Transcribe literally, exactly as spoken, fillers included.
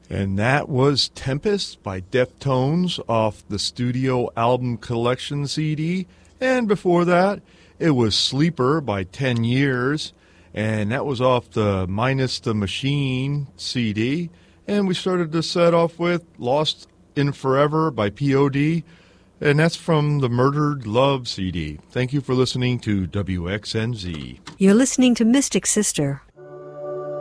And that was Tempest by Deftones off the Studio Album Collection C D. And before that, it was Sleeper by ten years. And that was off the Minus the Machine C D. And we started the set off with Lost in Forever by P O D. And that's from the Murdered Love C D. Thank you for listening to W X N Z. You're listening to Mystic Sister